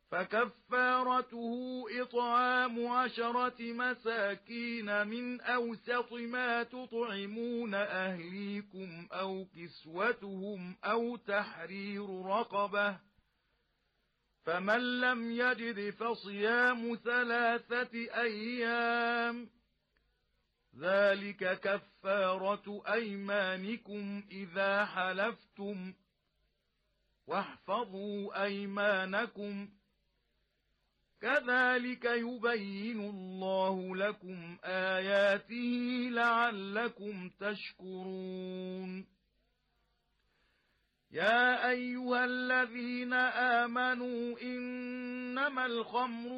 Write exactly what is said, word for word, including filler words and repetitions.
فكفارته إطعام عشرة مساكين من أوسط ما تطعمون أهليكم أو كسوتهم أو تحرير رقبة، فمن لم يجد فصيام ثلاثة أيام، ذلك كفارة أيمانكم إذا حلفتم، واحفظوا أيمانكم، كذلك يبين الله لكم آياته لعلكم تشكرون. يا أيها الذين آمنوا إنما الخمر